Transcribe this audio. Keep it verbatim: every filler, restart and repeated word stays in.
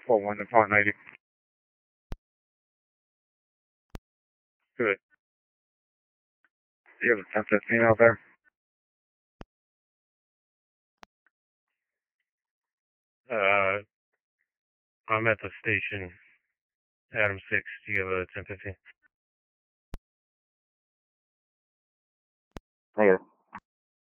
four one to five ninety. Good. Do you have a ten fifteen out there? Uh, I'm at the station, Adam six. Do you have a ten fifteen? Later.